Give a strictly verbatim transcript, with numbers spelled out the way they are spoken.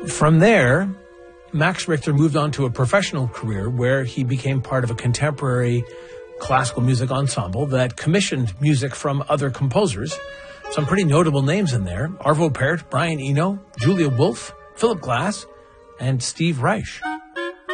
From there, Max Richter moved on to a professional career where he became part of a contemporary classical music ensemble that commissioned music from other composers. Some pretty notable names in there: Arvo Pärt, Brian Eno, Julia Wolf, Philip Glass, and Steve Reich.